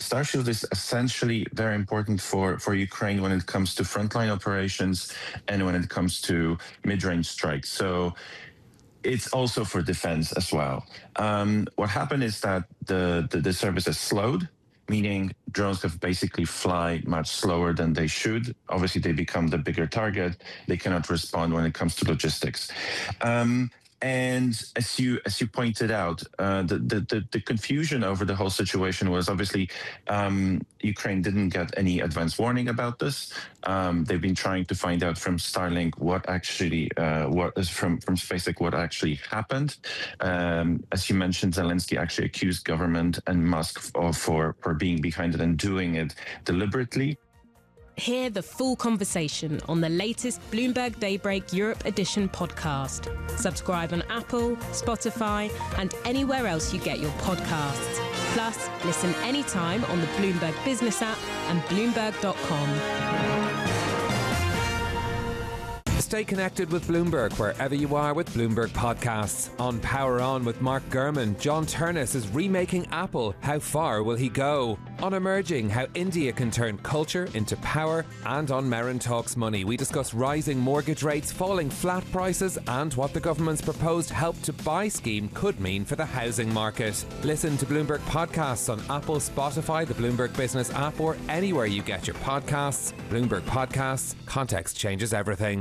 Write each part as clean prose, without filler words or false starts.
Starshield is essentially very important for Ukraine when it comes to frontline operations and when it comes to mid-range strikes. So it's also for defense as well. What happened is that the service has slowed, meaning drones have basically fly much slower than they should. Obviously, they become the bigger target. They cannot respond when it comes to logistics. And as you pointed out, the confusion over the whole situation was obviously Ukraine didn't get any advance warning about this. They've been trying to find out from Starlink what actually from SpaceX what actually happened. As you mentioned, Zelensky actually accused government and Musk for being behind it and doing it deliberately. Hear the full conversation on the latest Bloomberg Daybreak Europe Edition podcast. Subscribe on Apple, Spotify, and anywhere else you get your podcasts. Plus, listen anytime on the Bloomberg Business app and Bloomberg.com. Stay connected with Bloomberg wherever you are with Bloomberg Podcasts. On Power On with Mark Gurman, John Turnus is remaking Apple. How far will he go? On Emerging, how India can turn culture into power. And on Merrin Talks Money, we discuss rising mortgage rates, falling flat prices, and what the government's proposed Help to Buy scheme could mean for the housing market. Listen to Bloomberg Podcasts on Apple, Spotify, the Bloomberg Business app, or anywhere you get your podcasts. Bloomberg Podcasts. Context changes everything.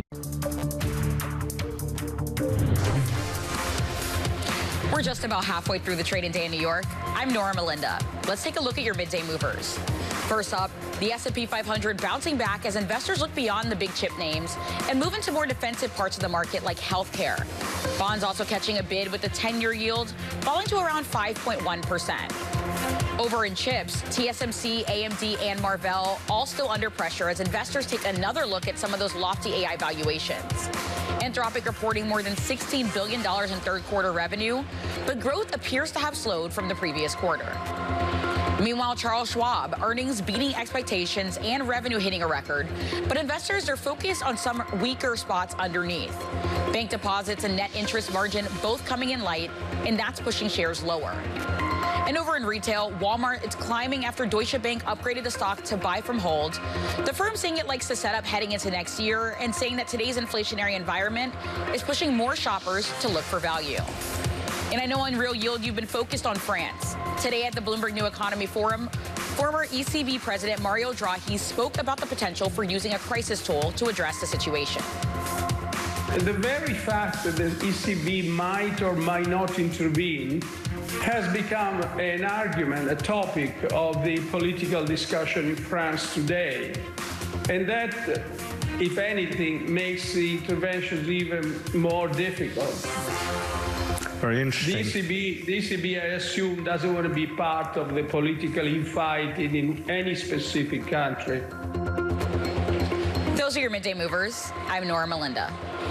We're just about halfway through the trading day in New York. I'm Nora Melinda. Let's take a look at your midday movers. First up, the S&P 500 bouncing back as investors look beyond the big chip names and move into more defensive parts of the market like healthcare. Bonds also catching a bid with the 10-year yield falling to around 5.1%. Over in chips, TSMC, AMD, and Marvell all still under pressure as investors take another look at some of those lofty AI valuations. Anthropic reporting more than $16 billion in third quarter revenue, but growth appears to have slowed from the previous quarter. Meanwhile, Charles Schwab, earnings beating expectations and revenue hitting a record, but investors are focused on some weaker spots underneath. Bank deposits and net interest margin both coming in light, and that's pushing shares lower. And over in retail, Walmart is climbing after Deutsche Bank upgraded the stock to buy from hold. The firm saying it likes to set up heading into next year and saying that today's inflationary environment is pushing more shoppers to look for value. And I know on Real Yield, you've been focused on France. Today at the Bloomberg New Economy Forum, former ECB President Mario Draghi spoke about the potential for using a crisis tool to address the situation. The very fact that the ECB might or might not intervene has become an argument, a topic of the political discussion in France today. And that, if anything, makes the interventions even more difficult. Very interesting. The ECB, I assume, doesn't want to be part of the political infighting in any specific country. Those are your midday movers. I'm Nora Melinda.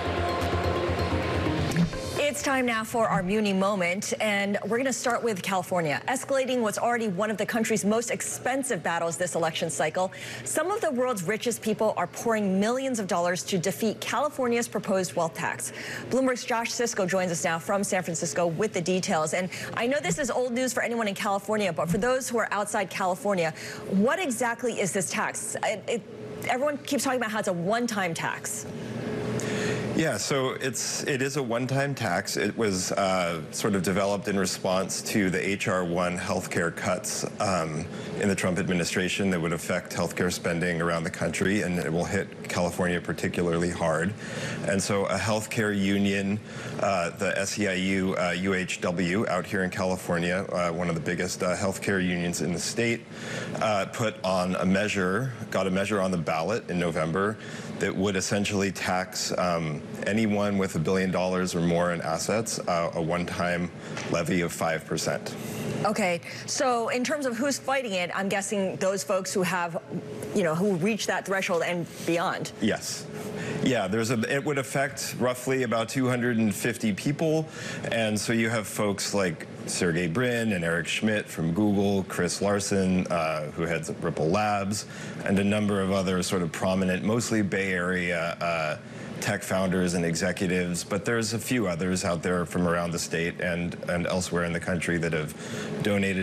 It's time now for our Muni Moment, and we're going to start with California. Escalating what's already one of the country's most expensive battles this election cycle, some of the world's richest people are pouring millions of dollars to defeat California's proposed wealth tax. Bloomberg's Josh Cisco joins us now from San Francisco with the details. And I know this is old news for anyone in California, but for those who are outside California, what exactly is this tax? Everyone keeps talking about how it's a one-time tax. Yeah, so it is a one-time tax. It was sort of developed in response to the H.R. 1 healthcare cuts in the Trump administration that would affect healthcare spending around the country, and it will hit California particularly hard. And so a healthcare union, the SEIU UHW out here in California, one of the biggest healthcare unions in the state, got a measure on the ballot in November that would essentially tax anyone with $1 billion or more in assets, a one-time levy of 5%. Okay, so in terms of who's fighting it, I'm guessing those folks who have, who reach that threshold and beyond. Yes. Yeah, it would affect roughly about 250 people, and so you have folks like Sergey Brin and Eric Schmidt from Google, Chris Larson, who heads up Ripple Labs, and a number of other sort of prominent, mostly Bay Area tech founders and executives, but there's a few others out there from around the state and elsewhere in the country that have donated